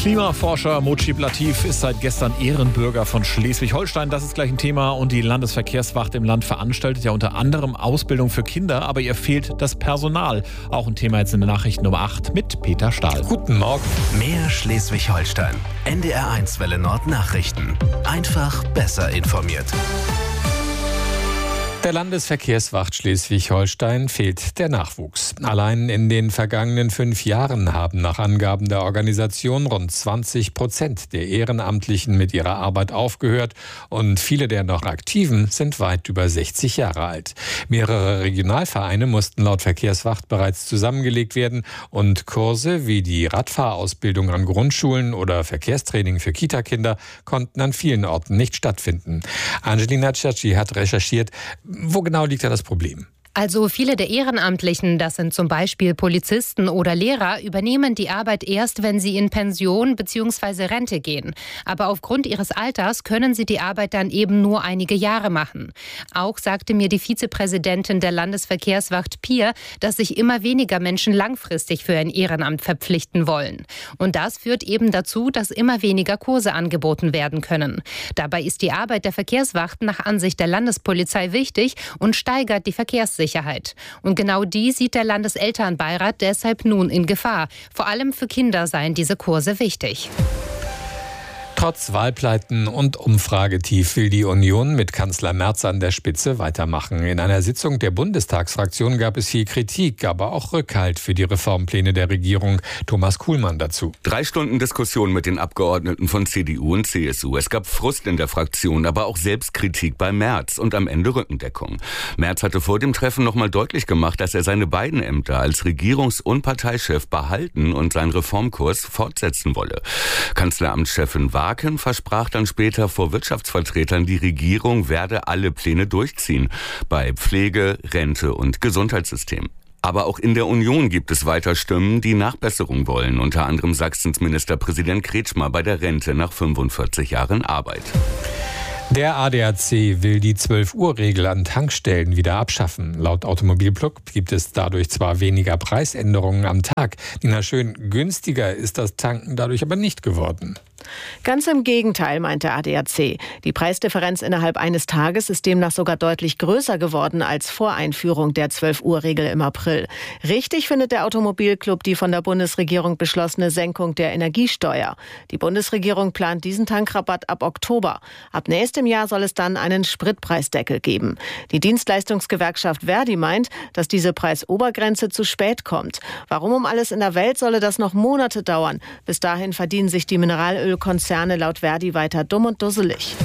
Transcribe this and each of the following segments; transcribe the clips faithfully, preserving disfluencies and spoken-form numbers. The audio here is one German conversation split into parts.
Klimaforscher Mojib Latif ist seit gestern Ehrenbürger von Schleswig-Holstein. Das ist gleich ein Thema. Und die Landesverkehrswacht im Land veranstaltet ja unter anderem Ausbildung für Kinder. Aber ihr fehlt das Personal. Auch ein Thema jetzt in der Nachricht Nummer acht mit Peter Stahl. Guten Morgen. Mehr Schleswig-Holstein. N D R eins Welle Nord Nachrichten. Einfach besser informiert. Der Landesverkehrswacht Schleswig-Holstein fehlt der Nachwuchs. Allein in den vergangenen fünf Jahren haben nach Angaben der Organisation rund zwanzig Prozent der Ehrenamtlichen mit ihrer Arbeit aufgehört und viele der noch Aktiven sind weit über sechzig Jahre alt. Mehrere Regionalvereine mussten laut Verkehrswacht bereits zusammengelegt werden und Kurse wie die Radfahrausbildung an Grundschulen oder Verkehrstraining für Kitakinder konnten an vielen Orten nicht stattfinden. Angelina Ciacci hat recherchiert. Wo genau liegt da das Problem? Also viele der Ehrenamtlichen, das sind zum Beispiel Polizisten oder Lehrer, übernehmen die Arbeit erst, wenn sie in Pension bzw. Rente gehen. Aber aufgrund ihres Alters können sie die Arbeit dann eben nur einige Jahre machen. Auch sagte mir die Vizepräsidentin der Landesverkehrswacht Pier, dass sich immer weniger Menschen langfristig für ein Ehrenamt verpflichten wollen. Und das führt eben dazu, dass immer weniger Kurse angeboten werden können. Dabei ist die Arbeit der Verkehrswacht nach Ansicht der Landespolizei wichtig und steigert die Verkehrssicherheit. Sicherheit. Und genau die sieht der Landeselternbeirat deshalb nun in Gefahr. Vor allem für Kinder seien diese Kurse wichtig. Trotz Wahlpleiten und Umfragetief will die Union mit Kanzler Merz an der Spitze weitermachen. In einer Sitzung der Bundestagsfraktion gab es viel Kritik, aber auch Rückhalt für die Reformpläne der Regierung. Thomas Kuhlmann dazu. Drei Stunden Diskussion mit den Abgeordneten von C D U und C S U. Es gab Frust in der Fraktion, aber auch Selbstkritik bei Merz und am Ende Rückendeckung. Merz hatte vor dem Treffen nochmal deutlich gemacht, dass er seine beiden Ämter als Regierungs- und Parteichef behalten und seinen Reformkurs fortsetzen wolle. Kanzleramtschefin Wagen versprach dann später vor Wirtschaftsvertretern, die Regierung werde alle Pläne durchziehen. Bei Pflege, Rente und Gesundheitssystem. Aber auch in der Union gibt es weiter Stimmen, die Nachbesserung wollen. Unter anderem Sachsens Ministerpräsident Kretschmer bei der Rente nach fünfundvierzig Jahren Arbeit. Der A D A C will die zwölf Uhr Regel an Tankstellen wieder abschaffen. Laut Automobilplug gibt es dadurch zwar weniger Preisänderungen am Tag. Nina Schön, günstiger ist das Tanken dadurch aber nicht geworden. Ganz im Gegenteil, meint der A D A C. Die Preisdifferenz innerhalb eines Tages ist demnach sogar deutlich größer geworden als vor Einführung der zwölf Uhr Regel im April. Richtig findet der Automobilclub die von der Bundesregierung beschlossene Senkung der Energiesteuer. Die Bundesregierung plant diesen Tankrabatt ab Oktober. Ab nächstem Jahr soll es dann einen Spritpreisdeckel geben. Die Dienstleistungsgewerkschaft Verdi meint, dass diese Preisobergrenze zu spät kommt. Warum um alles in der Welt solle das noch Monate dauern? Bis dahin verdienen sich die Mineralölkonzerne laut Verdi weiter dumm und dusselig.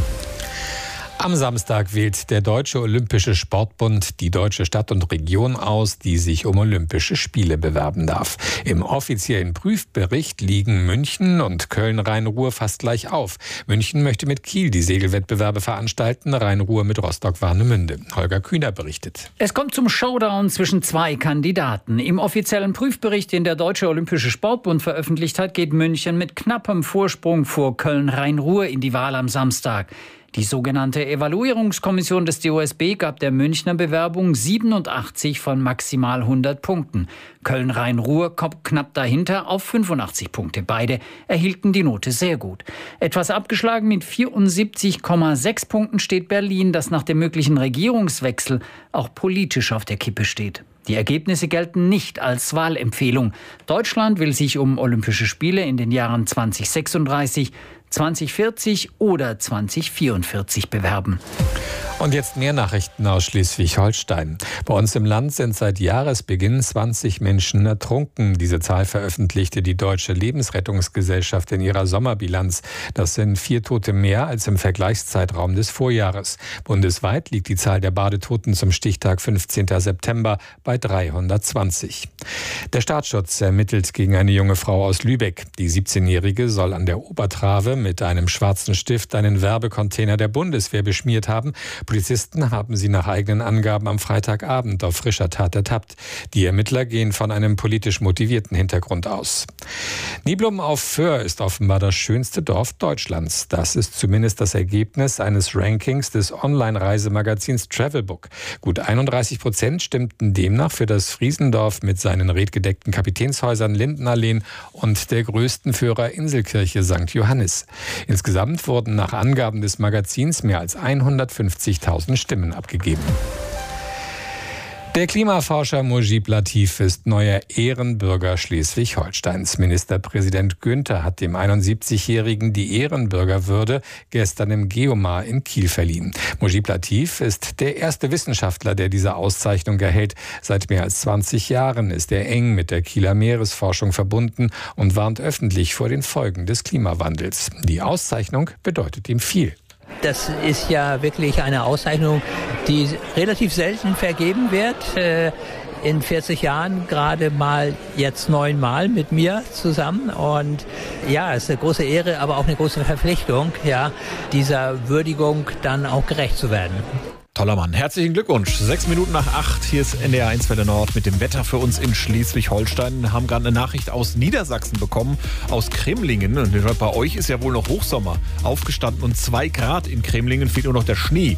Am Samstag wählt der Deutsche Olympische Sportbund die deutsche Stadt und Region aus, die sich um Olympische Spiele bewerben darf. Im offiziellen Prüfbericht liegen München und Köln-Rhein-Ruhr fast gleich auf. München möchte mit Kiel die Segelwettbewerbe veranstalten, Rhein-Ruhr mit Rostock-Warnemünde. Holger Kühner berichtet. Es kommt zum Showdown zwischen zwei Kandidaten. Im offiziellen Prüfbericht, den der Deutsche Olympische Sportbund veröffentlicht hat, geht München mit knappem Vorsprung vor Köln-Rhein-Ruhr in die Wahl am Samstag. Die sogenannte Evaluierungskommission des D O S B gab der Münchner Bewerbung siebenundachtzig von maximal hundert Punkten. Köln-Rhein-Ruhr kommt knapp dahinter auf fünfundachtzig Punkte. Beide erhielten die Note sehr gut. Etwas abgeschlagen mit vierundsiebzig Komma sechs Punkten steht Berlin, das nach dem möglichen Regierungswechsel auch politisch auf der Kippe steht. Die Ergebnisse gelten nicht als Wahlempfehlung. Deutschland will sich um Olympische Spiele in den Jahren zwanzig sechsunddreißig, zwanzig vierzig oder zwanzig vierundvierzig bewerben. Und jetzt mehr Nachrichten aus Schleswig-Holstein. Bei uns im Land sind seit Jahresbeginn zwanzig Menschen ertrunken. Diese Zahl veröffentlichte die Deutsche Lebensrettungsgesellschaft in ihrer Sommerbilanz. Das sind vier Tote mehr als im Vergleichszeitraum des Vorjahres. Bundesweit liegt die Zahl der Badetoten zum Stichtag fünfzehnten September bei dreihundertzwanzig. Der Staatsschutz ermittelt gegen eine junge Frau aus Lübeck. Die siebzehnjährige soll an der Obertrave mit einem schwarzen Stift einen Werbecontainer der Bundeswehr beschmiert haben. Polizisten haben sie nach eigenen Angaben am Freitagabend auf frischer Tat ertappt. Die Ermittler gehen von einem politisch motivierten Hintergrund aus. Niblum auf Föhr ist offenbar das schönste Dorf Deutschlands. Das ist zumindest das Ergebnis eines Rankings des Online-Reisemagazins Travelbook. Gut einunddreißig Prozent stimmten demnach für das Friesendorf mit seinen redgedeckten Kapitänshäusern, Lindenalleen und der größten Führer-Inselkirche Sankt Johannis. Insgesamt wurden nach Angaben des Magazins mehr als hundertfünfzigtausend Stimmen abgegeben. Der Klimaforscher Mujib Latif ist neuer Ehrenbürger Schleswig-Holsteins. Ministerpräsident Günther hat dem einundsiebzigjährigen die Ehrenbürgerwürde gestern im Geomar in Kiel verliehen. Mujib Latif ist der erste Wissenschaftler, der diese Auszeichnung erhält. Seit mehr als zwanzig Jahren ist er eng mit der Kieler Meeresforschung verbunden und warnt öffentlich vor den Folgen des Klimawandels. Die Auszeichnung bedeutet ihm viel. Das ist ja wirklich eine Auszeichnung, die relativ selten vergeben wird. In vierzig Jahren gerade mal jetzt neunmal mit mir zusammen. Und ja, es ist eine große Ehre, aber auch eine große Verpflichtung, ja, dieser Würdigung dann auch gerecht zu werden. Toller Mann. Herzlichen Glückwunsch. Sechs Minuten nach acht. Hier ist N D R eins Welle Nord mit dem Wetter für uns in Schleswig-Holstein. Wir haben gerade eine Nachricht aus Niedersachsen bekommen, aus Cremlingen. Und bei euch ist ja wohl noch Hochsommer. Aufgestanden und zwei Grad in Cremlingen, fehlt nur noch der Schnee.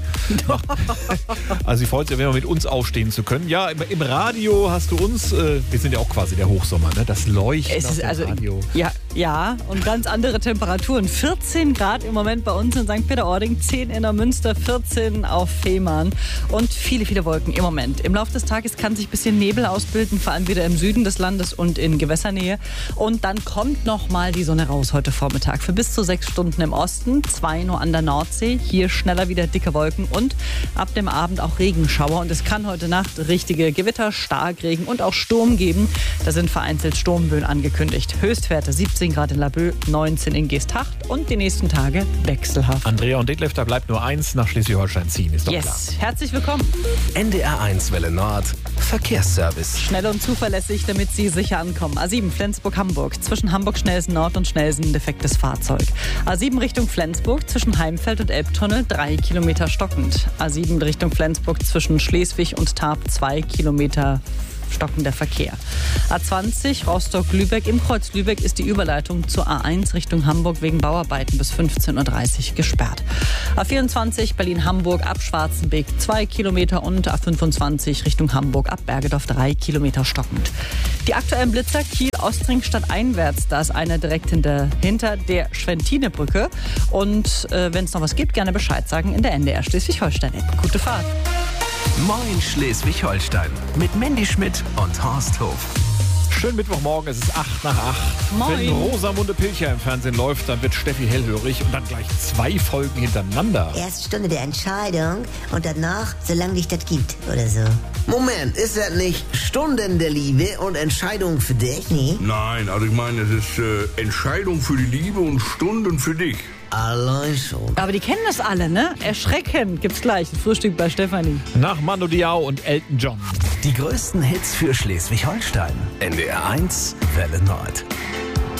Also ich freue mich, wenn wir mit uns aufstehen zu können. Ja, im, im Radio hast du uns, äh, wir sind ja auch quasi der Hochsommer, ne? Das Leuchten es auf ist dem also, Radio. Ja, ja, und ganz andere Temperaturen. vierzehn Grad im Moment bei uns in Sankt Peter-Ording, zehn in der Münster, vierzehn auf Fehmarn. Und viele, viele Wolken im Moment. Im Laufe des Tages kann sich ein bisschen Nebel ausbilden, vor allem wieder im Süden des Landes und in Gewässernähe. Und dann kommt noch mal die Sonne raus heute Vormittag. Für bis zu sechs Stunden im Osten, zwei nur an der Nordsee. Hier schneller wieder dicke Wolken und ab dem Abend auch Regenschauer. Und es kann heute Nacht richtige Gewitter, Starkregen und auch Sturm geben. Da sind vereinzelt Sturmböen angekündigt. Höchstwerte siebzehn Grad in Laboe, neunzehn in Geesthacht und die nächsten Tage wechselhaft. Andrea und Detlef, da bleibt nur eins, nach Schleswig-Holstein ziehen, ist doch yes. klar. Herzlich willkommen. N D R eins Welle Nord Verkehrsservice. Schnell und zuverlässig, damit Sie sicher ankommen. A sieben Flensburg-Hamburg. Zwischen Hamburg-Schnelsen Nord und Schnelsen defektes Fahrzeug. A sieben Richtung Flensburg. Zwischen Heimfeld und Elbtunnel drei Kilometer stockend. A sieben Richtung Flensburg. Zwischen Schleswig und Tarp zwei Kilometer stockender Verkehr. A zwanzig Rostock-Lübeck. Im Kreuz Lübeck ist die Überleitung zur A eins Richtung Hamburg wegen Bauarbeiten bis fünfzehn Uhr dreißig gesperrt. A vierundzwanzig Berlin-Hamburg ab Schwarzenbeek zwei Kilometer und A fünfundzwanzig Richtung Hamburg ab Bergedorf drei Kilometer stockend. Die aktuellen Blitzer Kiel-Ostring stadteinwärts, da ist einer direkt hinter, hinter der Schwentinebrücke. Und äh, wenn es noch was gibt, gerne Bescheid sagen in der N D R Schleswig-Holstein-App. Gute Fahrt. Moin Schleswig-Holstein mit Mandy Schmidt und Horst Hof. Schönen Mittwochmorgen, es ist acht nach acht. Moin. Wenn Rosamunde Pilcher im Fernsehen läuft, dann wird Steffi hellhörig und dann gleich zwei Folgen hintereinander. Erst Stunde der Entscheidung und danach, solange dich das gibt oder so. Moment, ist das nicht Stunden der Liebe und Entscheidung für dich? Nee. Nein, also ich meine, es ist äh, Entscheidung für die Liebe und Stunden für dich. Allein schon. Aber die kennen das alle, ne? Erschreckend gibt's gleich. Ein Frühstück bei Stefanie. Nach Mando Diao und Elton John. Die größten Hits für Schleswig-Holstein. N D R eins Welle Nord.